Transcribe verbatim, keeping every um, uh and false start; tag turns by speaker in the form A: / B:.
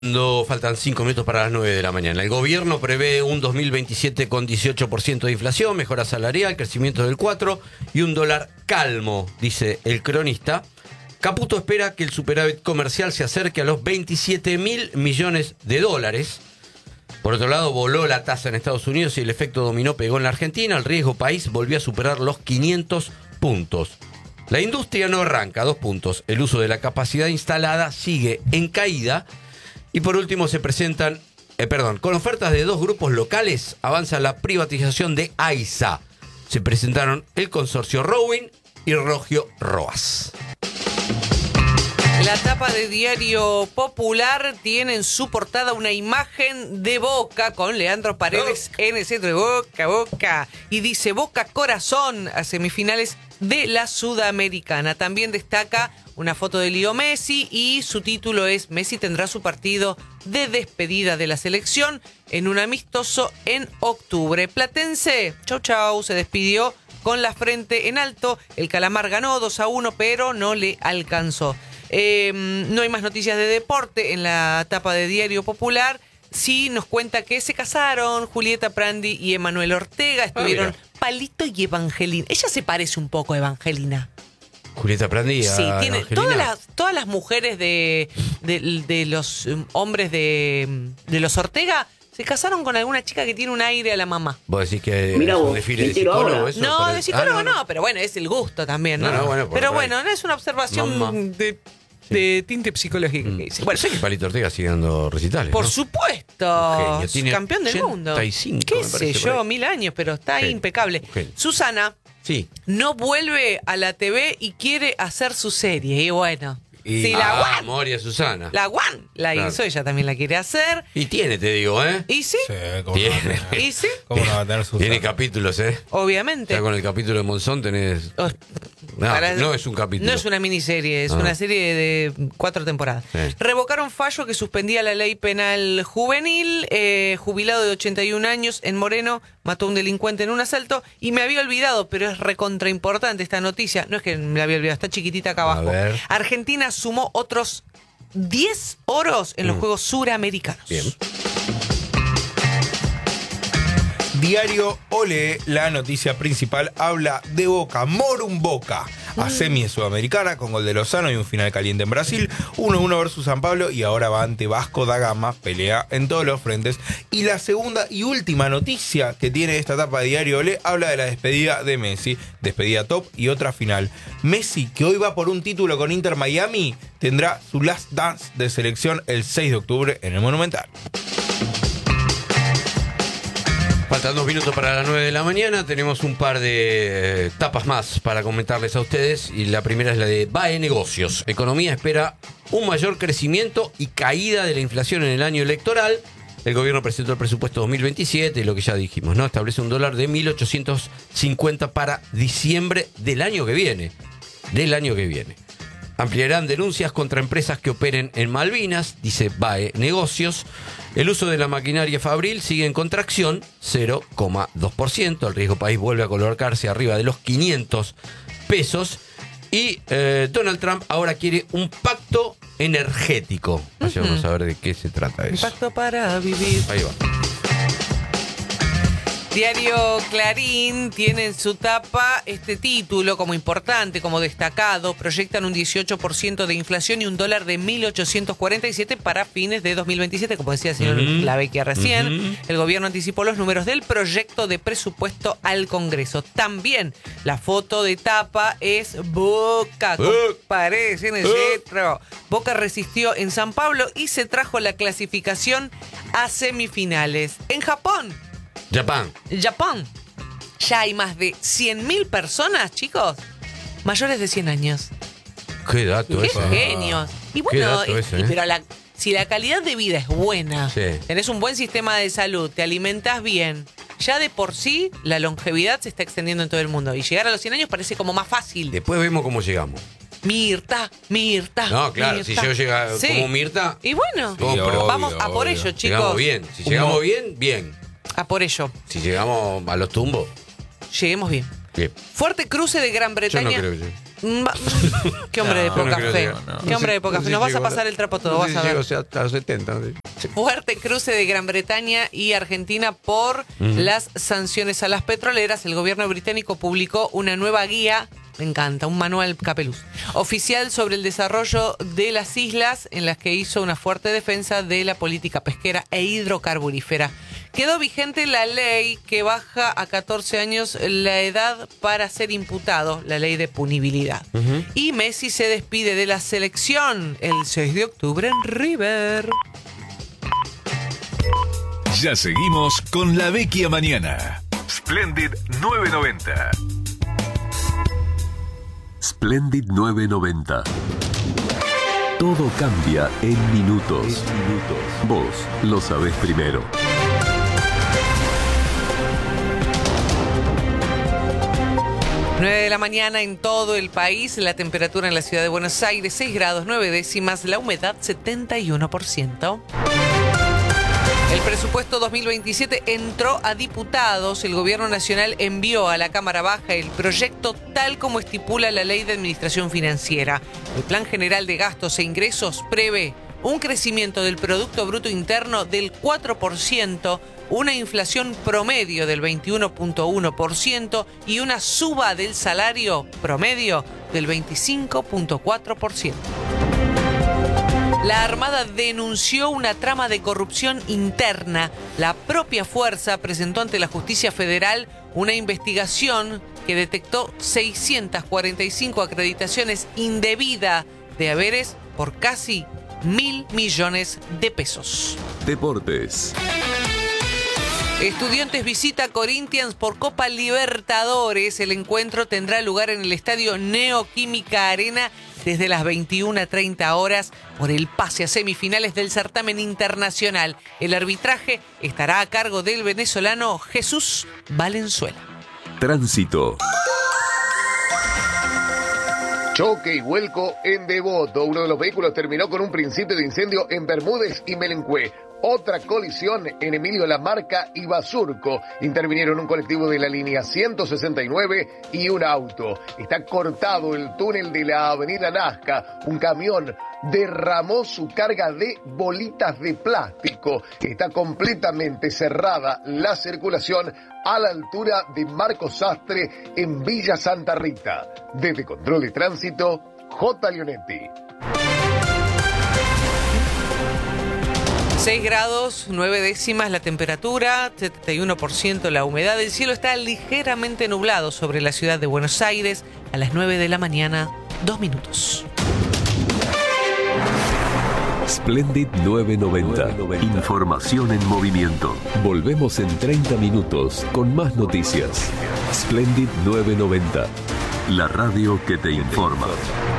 A: No, faltan cinco minutos para las nueve de la mañana. El gobierno prevé un dos mil veintisiete con dieciocho por ciento de inflación, mejora salarial, crecimiento del cuatro por ciento y un dólar calmo, dice el cronista. Caputo espera que el superávit comercial se acerque a los veintisiete mil millones de dólares. Por otro lado, voló la tasa en Estados Unidos y el efecto dominó pegó en la Argentina. El riesgo país volvió a superar los quinientos puntos. La industria no arranca, dos puntos. El uso de la capacidad instalada sigue en caída. Y por último se presentan, eh, perdón, con ofertas de dos grupos locales avanza la privatización de AISA. Se presentaron el consorcio Rowing y Rogio Roas.
B: La tapa de Diario Popular tiene en su portada una imagen de Boca con Leandro Paredes oh. en el centro de Boca, Boca. Y dice Boca Corazón a semifinales de la Sudamericana. También destaca una foto de Leo Messi y su título es Messi tendrá su partido de despedida de la selección en un amistoso en octubre. Platense, chau chau, se despidió con la frente en alto. El Calamar ganó dos a uno, pero no le alcanzó. Eh, no hay más noticias de deporte en la tapa de Diario Popular. Sí nos cuenta que se casaron Julieta Prandi y Emanuel Ortega. Estuvieron ah, Palito y Evangelina. Ella se parece un poco a Evangelina.
A: Julieta Prandi a
B: Sí, tiene
A: Evangelina.
B: todas las, todas las mujeres de, de, de los um, hombres de, de los Ortega se casaron con alguna chica que tiene un aire a la mamá.
A: ¿Vos decís que
C: Mirá
A: es un
C: vos,
A: desfile de
C: me tiro
A: psicólogo
C: ahora.
A: eso?
B: No,
A: Parece-
B: de psicólogo
A: Ah,
B: no, no, pero bueno, es el gusto también, ¿no?
A: No, no, bueno, por
B: pero
A: ahí.
B: bueno, no es una observación
A: Mamá.
B: de, de tinte psicológico que dice.
A: Bueno, sé que Palito Ortega sigue dando recitales,
B: Por
A: ¿no?
B: supuesto,
A: Un genio, tiene
B: campeón del mundo.
A: ochenta y cinco,
B: ¿Qué
A: me
B: sé
A: parece, por
B: yo?
A: ahí.
B: Mil años, pero está
A: Genio,
B: impecable.
A: un genio.
B: Susana
A: Sí.
B: no vuelve a la T V y quiere hacer su serie. Y bueno,
A: Y,
B: si la
A: ah,
B: Juan,
A: Moria Susana.
B: la Juan la
A: Claro.
B: hizo, ella también la quiere hacer.
A: Y tiene, te digo, ¿eh?
B: Y sí,
D: Sí, ¿cómo no va a
A: Tiene.
D: tener?
B: y sí,
D: ¿Cómo no va a tener su
A: Tiene capítulos, ¿eh?
B: obviamente.
A: Ya con el capítulo de Monzón tenés...
B: Oh,
A: No,
B: para-
A: no es un capítulo.
B: No es una miniserie, es
A: Ah.
B: una serie de cuatro temporadas.
A: Sí.
B: Revocaron fallo que suspendía la ley penal juvenil. Eh, jubilado de ochenta y un años en Moreno mató a un delincuente en un asalto. Y me había olvidado, pero es recontra importante esta noticia. No es que me la había olvidado, está chiquitita acá
A: A
B: abajo.
A: ver.
B: Argentina sumó otros diez oros en los
A: Mm.
B: Juegos Suramericanos.
A: Bien.
D: Diario Ole, la noticia principal, habla de Boca, Morum Boca, a semi sudamericana con gol de Lozano y un final caliente en Brasil, uno a uno versus San Pablo y ahora va ante Vasco da Gama, pelea en todos los frentes. Y la segunda y última noticia que tiene esta etapa de Diario Ole habla de la despedida de Messi, despedida top y otra final. Messi, que hoy va por un título con Inter Miami, tendrá su last dance de selección el seis de octubre en el Monumental.
A: Faltan dos minutos para las nueve de la mañana. Tenemos un par de eh, tapas más para comentarles a ustedes. Y la primera es la de B A E Negocios. Economía espera un mayor crecimiento y caída de la inflación en el año electoral. El gobierno presentó el presupuesto dos mil veintisiete y lo que ya dijimos, ¿no? Establece un dólar de mil ochocientos cincuenta para diciembre del año que viene. Del año que viene. Ampliarán denuncias contra empresas que operen en Malvinas, dice B A E Negocios. El uso de la maquinaria fabril sigue en contracción, cero coma dos por ciento. El riesgo país vuelve a colocarse arriba de los quinientos pesos. Y eh, Donald Trump ahora quiere un pacto energético. Vaya, vamos a ver de qué se trata eso.
B: Pacto para vivir.
A: Ahí va.
B: Diario Clarín tiene en su tapa este título como importante, como destacado. Proyectan un dieciocho por ciento de inflación y un dólar de mil ochocientos cuarenta y siete para fines de dos mil veintisiete, como decía el señor
A: Uh-huh.
B: Lavecchia recién.
A: Uh-huh.
B: El gobierno anticipó los números del proyecto de presupuesto al Congreso. También la foto de tapa es Boca, con
A: Uh.
B: Paredes en el
A: Uh.
B: centro. Boca resistió en San Pablo y se trajo la clasificación a semifinales. En Japón,
A: Japón.
B: Japón, ya hay más de cien mil personas, chicos, mayores de cien años.
A: Qué dato
B: ¡Qué
A: ese. ¿eh?
B: genios! Y bueno,
A: dato
B: y-
A: ese,
B: y-
A: ¿eh?
B: pero la- si la calidad de vida es buena,
A: Sí.
B: tenés un buen sistema de salud, te alimentás bien, ya de por sí la longevidad se está extendiendo en todo el mundo. Y llegar a los cien años parece como más fácil.
A: Después vemos cómo llegamos.
B: Mirta, Mirta.
A: No, claro,
B: Mirta.
A: si yo llega
B: Sí.
A: como Mirta,
B: Y bueno,
A: Sí, obvio,
B: vamos a por
D: obvio.
B: ello, chicos.
A: llegamos bien. Si
D: Uno-
A: llegamos bien, bien.
B: A por ello.
A: Si llegamos a los tumbos,
B: Lleguemos bien.
A: Bien.
B: Fuerte cruce de Gran
A: Yo no
B: Bretaña.
A: creo que llegue.
B: Mm, va- Qué hombre de
A: No, yo
B: poca
A: no creo
B: fe.
A: que llegue, no.
B: Qué hombre de poca
A: No
B: fe.
A: sé
B: Nos
A: si
B: vas a
A: llego
B: pasar el trapo todo,
A: no
B: vas
A: sé
B: a
A: si
B: ver.
A: llego a los setenta. ¿no? Sí.
B: Fuerte cruce de Gran Bretaña y Argentina por
A: Ujú.
B: las sanciones a las petroleras. El gobierno británico publicó una nueva guía, me encanta, un manual capeluz, oficial sobre el desarrollo de las islas, en las que hizo una fuerte defensa de la política pesquera e hidrocarburífera. Quedó vigente la ley que baja a catorce años la edad para ser imputado, la ley de punibilidad.
A: Ujú.
B: Y Messi se despide de la selección el seis de octubre en River.
C: Ya seguimos con La Vecchia Mañana. Splendid novecientos noventa.
E: Splendid novecientos noventa. Todo cambia en minutos. minutos. Vos lo sabés primero.
B: nueve de la mañana en todo el país, la temperatura en la ciudad de Buenos Aires seis grados nueve décimas, la humedad setenta y uno por ciento. El presupuesto dos mil veintisiete entró a diputados. El gobierno nacional envió a la Cámara Baja el proyecto tal como estipula la Ley de Administración Financiera. El Plan General de Gastos e Ingresos prevé un crecimiento del Producto Bruto Interno del cuatro por ciento, una inflación promedio del veintiuno punto uno por ciento y una suba del salario promedio del veinticinco punto cuatro por ciento. La Armada denunció una trama de corrupción interna. La propia fuerza presentó ante la Justicia Federal una investigación que detectó seiscientas cuarenta y cinco acreditaciones indebidas de haberes por casi mil millones de pesos.
E: Deportes.
B: Estudiantes visita Corinthians por Copa Libertadores. El encuentro tendrá lugar en el estadio Neoquímica Arena desde las veintiuna treinta horas por el pase a semifinales del certamen internacional. El arbitraje estará a cargo del venezolano Jesús Valenzuela.
E: Tránsito.
F: Choque y vuelco en Devoto. Uno de los vehículos terminó con un principio de incendio en Bermúdez y Melencué. Otra colisión en Emilio Lamarca y Basurco. Intervinieron un colectivo de la línea ciento sesenta y nueve y un auto. Está cortado el túnel de la avenida Nazca. Un camión derramó su carga de bolitas de plástico. Está completamente cerrada la circulación a la altura de Marcos Sastre en Villa Santa Rita. Desde Control de Tránsito, J. Leonetti.
B: seis grados, nueve décimas la temperatura, setenta y uno por ciento la humedad. El cielo está ligeramente nublado sobre la ciudad de Buenos Aires a las nueve de la mañana, dos minutos.
E: Splendid novecientos noventa. Información en movimiento. Volvemos en treinta minutos con más noticias. Splendid novecientos noventa. La radio que te informa.